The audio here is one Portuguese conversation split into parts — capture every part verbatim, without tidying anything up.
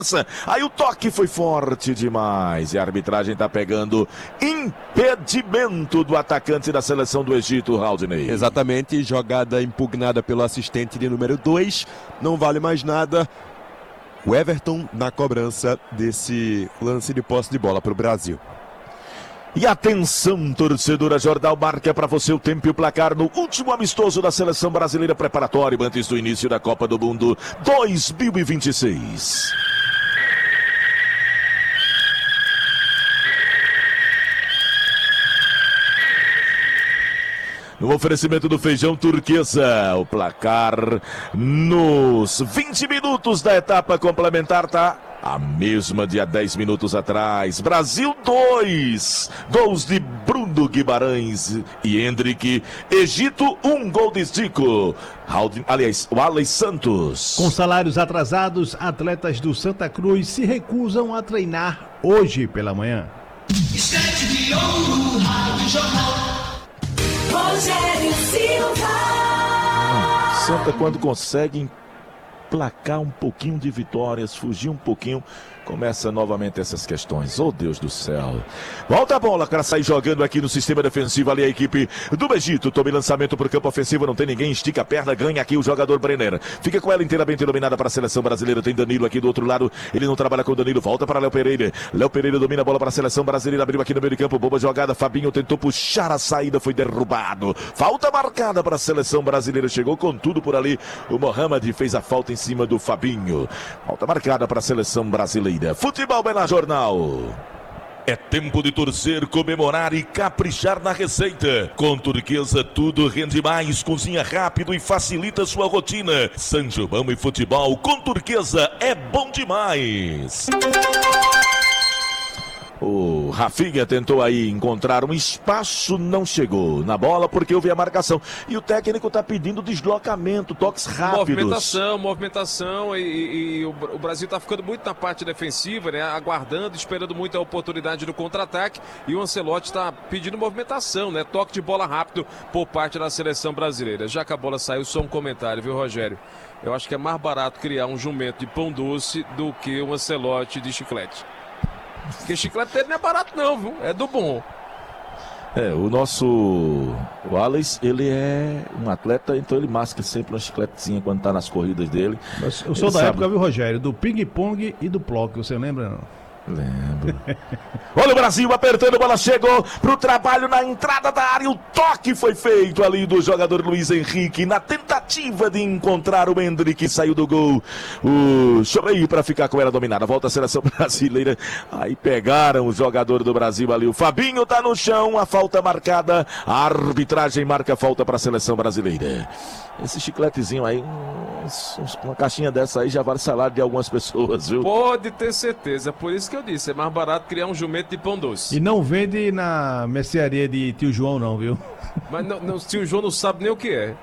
Aí o toque foi forte demais e a arbitragem tá pegando impedimento do atacante da seleção do Egito, Haldney. Exatamente, jogada impugnada pelo assistente de número dois, não vale mais nada. O Everton na cobrança desse lance de posse de bola para o Brasil. E atenção, torcedora, Jornal marca para você o tempo e o placar no último amistoso da seleção brasileira preparatório antes do início da Copa do Mundo dois mil e vinte e seis. No oferecimento do Feijão Turquesa, o placar nos vinte minutos da etapa complementar tá a mesma de há dez minutos atrás. Brasil dois, gols de Bruno Guimarães e Hendrick. Egito um gol de Zico. Aliás, o Alex Santos. Com salários atrasados, atletas do Santa Cruz se recusam a treinar hoje pela manhã. Estante de ouro, Rádio Jornal. Rogério Silva. Santa, quando consegue placar um pouquinho de vitórias, fugir um pouquinho, começa novamente essas questões. Oh, Deus do céu. Volta a bola para sair jogando aqui no sistema defensivo ali a equipe do Egito. Tome lançamento para o campo ofensivo, não tem ninguém, estica a perna, ganha aqui o jogador Brenner. Fica com ela inteiramente dominada para a seleção brasileira. Tem Danilo aqui do outro lado, ele não trabalha com o Danilo, volta para Léo Pereira. Léo Pereira domina a bola para a seleção brasileira, abriu aqui no meio de campo, boa jogada. Fabinho tentou puxar a saída, foi derrubado. Falta marcada para a seleção brasileira, chegou com tudo por ali. O Mohamed fez a falta em cima do Fabinho. Falta marcada para a seleção brasileira. Futebol é na Jornal. É tempo de torcer, comemorar e caprichar na receita. Com Turquesa tudo rende mais, cozinha rápido e facilita sua rotina. São João e futebol com Turquesa é bom demais. O Rafinha tentou aí encontrar um espaço, não chegou na bola porque houve a marcação. E o técnico está pedindo deslocamento, toques rápidos. Movimentação, movimentação e, e, e o, o Brasil está ficando muito na parte defensiva, né? Aguardando, esperando muito a oportunidade do contra-ataque. E o Ancelotti está pedindo movimentação, né? Toque de bola rápido por parte da seleção brasileira. Já que a bola saiu, só um comentário, viu, Rogério? Eu acho que é mais barato criar um jumento de pão doce do que um Ancelotti de chiclete. Porque chiclete dele não é barato não, viu? É do bom. É, o nosso o Alex, ele é um atleta, então ele masca sempre uma chicletezinha quando tá nas corridas dele. Mas eu sou ele da sabe. época, viu, Rogério? Do ping-pong e do plock, você lembra, não? Lembro. Olha o Brasil apertando, a bola chegou pro trabalho na entrada da área, o toque foi feito ali do jogador Luiz Henrique na tentativa de encontrar o Hendrick, saiu do gol o Choreio para ficar com ela dominada, volta a seleção brasileira, aí pegaram o jogador do Brasil ali, o Fabinho tá no chão, a falta marcada, a arbitragem marca a falta para a seleção brasileira. Esse chicletezinho aí, uma caixinha dessa aí já vale salário de algumas pessoas, viu? Pode ter certeza, por isso que eu disse, é mais barato criar um jumento de pão doce. E não vende na mercearia de tio João não, viu? Mas não, não, tio João não sabe nem o que é.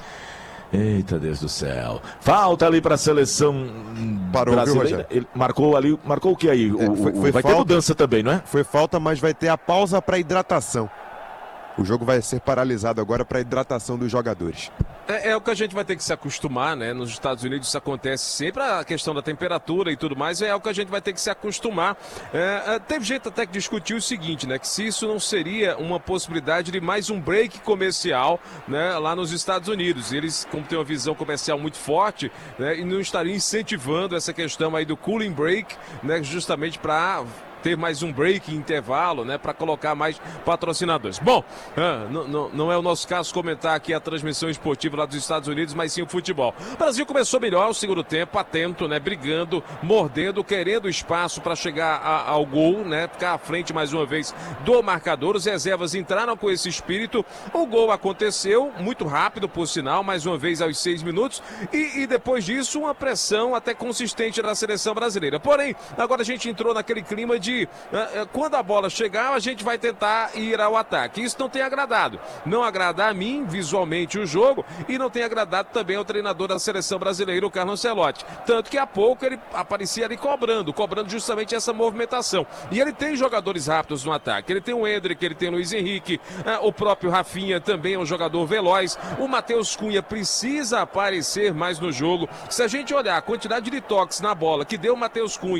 Eita Deus do céu. Falta ali para a seleção Parou, brasileira. Viu, Ele marcou ali, marcou o que aí? O, é, foi, foi vai falta, ter mudança também, não é? Foi falta, mas vai ter a pausa para hidratação. O jogo vai ser paralisado agora para hidratação dos jogadores. É, é o que a gente vai ter que se acostumar, né? Nos Estados Unidos isso acontece sempre, a questão da temperatura e tudo mais, é o que a gente vai ter que se acostumar. É, é, teve gente até que discutiu o seguinte, né? Que se isso não seria uma possibilidade de mais um break comercial, né? Lá nos Estados Unidos. Eles, como tem uma visão comercial muito forte, né? E não estariam incentivando essa questão aí do cooling break, né? Justamente para ter mais um break, intervalo, né, para colocar mais patrocinadores. Bom, ah, não, não, não é o nosso caso comentar aqui a transmissão esportiva lá dos Estados Unidos, mas sim o futebol. O Brasil começou melhor o segundo tempo, atento, né, brigando, mordendo, querendo espaço para chegar a, ao gol, né, ficar à frente mais uma vez do marcador. Os reservas entraram com esse espírito, o gol aconteceu, muito rápido por sinal, mais uma vez aos seis minutos, e, e depois disso uma pressão até consistente da seleção brasileira. Porém, agora a gente entrou naquele clima de de uh, uh, quando a bola chegar, a gente vai tentar ir ao ataque. Isso não tem agradado. Não agrada a mim, visualmente, o jogo, e não tem agradado também ao treinador da seleção brasileira, o Carlo Ancelotti. Tanto que há pouco ele aparecia ali cobrando, cobrando justamente essa movimentação. E ele tem jogadores rápidos no ataque. Ele tem o Endrick, ele tem o Luiz Henrique, uh, o próprio Rafinha também é um jogador veloz. O Matheus Cunha precisa aparecer mais no jogo. Se a gente olhar a quantidade de toques na bola que deu o Matheus Cunha